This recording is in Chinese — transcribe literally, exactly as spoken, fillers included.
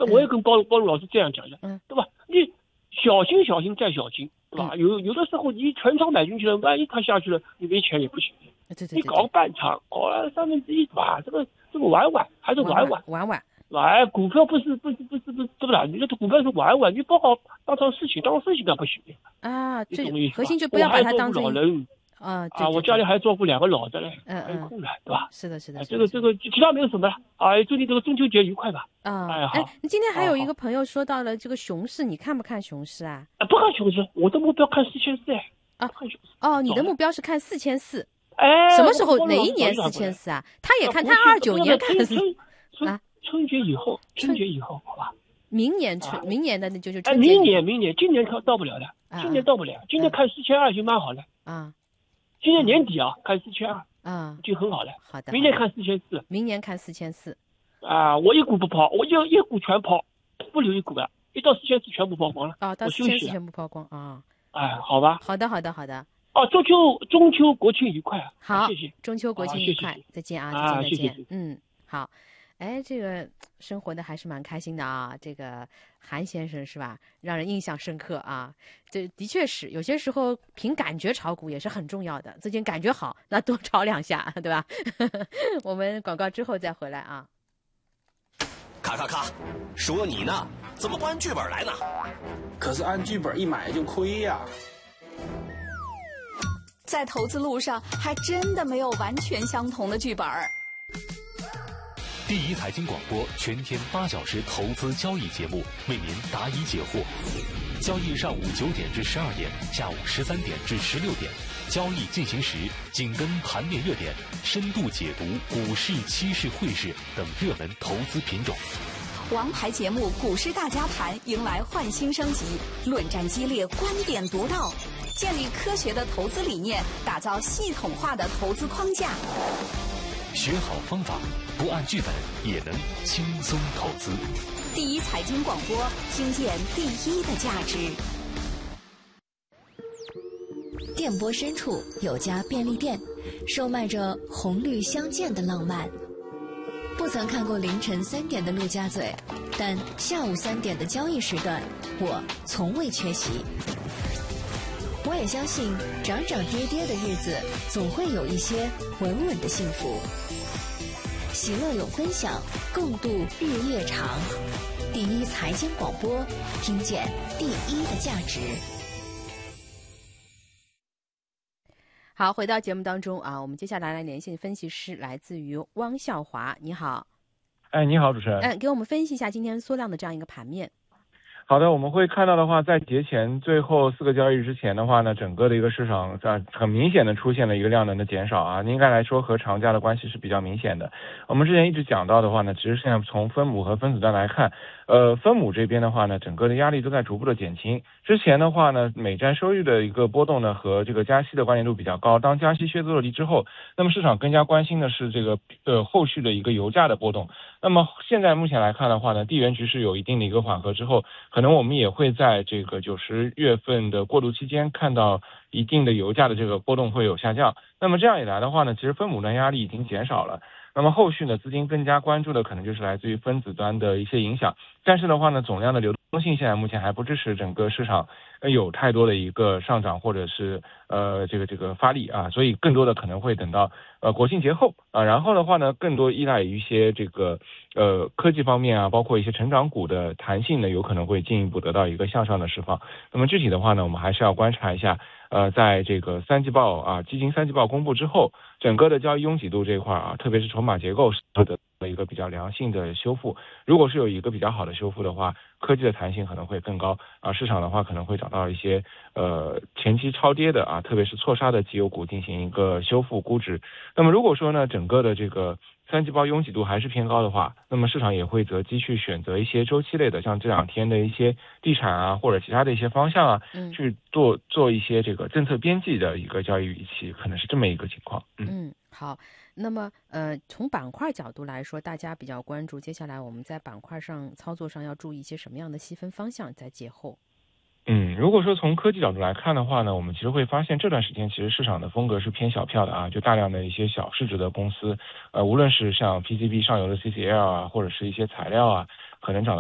我也跟包包鲁老师这样讲的， 嗯， 对吧？你小心小心再小心，对吧？有有的时候你全场买进去了，万一它下去了，你没钱也不行。 对对对， 你搞半场，搞了三分之一，哇，这个这个玩玩还是玩玩玩玩。 玩股票不是不是不是不是对不啦？你这股票是玩玩，你不好当成事情，当事情那不行啊。这核心就不要把它当成老人啊啊！我家里还照顾两个老的嘞， 嗯还有空了，对吧？ 是的，是的。 这个这个其他没有什么了啊！祝你这个中秋节愉快吧。 啊， 哎好。 你今天还有一个朋友说到了这个熊市，你看不看熊市啊？ 啊，不看熊市，我的目标看四千四哎。 啊，哦，你的目标是看四千四。 哎， 什么时候哪一年四千四啊？他也看，他二九年看四啊，春节以后，春节以后，好吧。 明年春，明年的那就是哎，明年明年，今年看到不了的，今年到不了，今年看四千二就蛮好了啊。 今年年底啊，看四千二啊， 就很好了。 好的， 明年看四千四， 明年看四千四。 啊，我一股不抛，我就一股全抛，不留一股了，一到四千四全部抛光了。 啊，到四千四全部抛光啊。 哎，好吧。 好的，好的，好的。 哦，中秋中秋国庆愉快啊！ 好， 谢谢。 中秋国庆愉快，再见啊，再见，再见。嗯，好。哎，这个生活的还是蛮开心的啊。这个韩先生是吧，让人印象深刻啊。这的确是有些时候凭感觉炒股也是很重要的，最近感觉好，那多炒两下，对吧？我们广告之后再回来啊。 咔咔咔，说你呢，怎么不按剧本来呢？ 可是按剧本一买就亏呀。 在投资路上，还真的没有完全相同的剧本。 第一财经广播全天八小时投资交易节目，为您答疑解惑。交易上午九点至十二点，下午十三点至十六点，交易进行时紧跟盘面热点，深度解读股市、期市、汇市等热门投资品种。 王牌节目《股市大家谈》迎来焕新升级，论战激烈，观点独到，建立科学的投资理念，打造系统化的投资框架。 学好方法，不按剧本也能轻松投资。 第一财经广播，听见第一的价值。 电波深处有家便利店，售卖着红绿相间的浪漫。不曾看过凌晨三点的陆家嘴，但下午三点的交易时段，我从未缺席。我也相信，涨涨跌跌的日子，总会有一些稳稳的幸福。喜乐有分享，共度日夜长。第一财经广播，听见第一的价值。 好，回到节目当中啊，我们接下来来连线分析师，来自于汪孝华，你好。 哎，你好，主持人。 嗯，给我们分析一下今天缩量的这样一个盘面。 好的，我们会看到的话，在节前最后四个交易日之前的话呢，整个的一个市场在很明显的出现了一个量能的减少啊，应该来说和长假的关系是比较明显的。我们之前一直讲到的话呢，其实现在从分母和分子端来看，呃，分母这边的话呢，整个的压力都在逐步的减轻。之前的话呢，美债收益的一个波动呢和这个加息的关联度比较高，当加息靴子落地之后，那么市场更加关心的是这个呃后续的一个油价的波动。那么现在目前来看的话呢，地缘局势有一定的一个缓和之后，可能我们也会在这个九十月份的过渡期间看到一定的油价的这个波动会有下降。那么这样一来的话呢，其实分母端压力已经减少了。那么后续呢，资金更加关注的可能就是来自于分子端的一些影响。但是的话呢，总量的流动性现在目前还不支持整个市场有太多的一个上涨或者是呃这个这个发力啊，所以更多的可能会等到呃国庆节后啊，然后的话呢，更多依赖于一些这个呃科技方面啊，包括一些成长股的弹性呢，有可能会进一步得到一个向上的释放。那么具体的话呢，我们还是要观察一下。呃，在这个三季报啊，基金三季报公布之后，整个的交易拥挤度这一块啊，特别是筹码结构是得到了一个比较良性的修复。如果是有一个比较好的修复的话，科技的弹性可能会更高啊，市场的话可能会找到一些呃前期超跌的啊，特别是错杀的绩优股进行一个修复估值。那么如果说呢，整个的这个三季报拥挤度还是偏高的话，那么市场也会择机去选择一些周期类的，像这两天的一些地产啊，或者其他的一些方向啊，嗯、去做做一些这个政策边际的一个交易预期，可能是这么一个情况。 嗯，嗯好。那么呃，从板块角度来说，大家比较关注，接下来我们在板块上操作上要注意一些什么样的细分方向，在节后。 嗯，如果说从科技角度来看的话呢，我们其实会发现这段时间其实市场的风格是偏小票的啊，就大量的一些小市值的公司，呃，无论是像 P C B 上游的 C C L 啊，或者是一些材料啊，可能涨